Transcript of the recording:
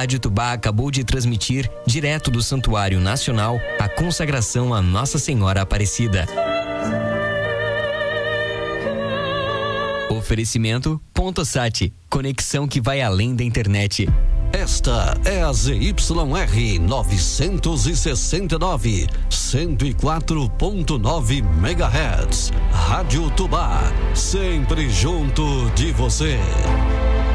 Rádio Tubá acabou de transmitir, direto do Santuário Nacional, a consagração a Nossa Senhora Aparecida. Oferecimento Pontosat, conexão que vai além da internet. Esta é a ZYR 969, 104.9 MHz. Rádio Tubá, sempre junto de você.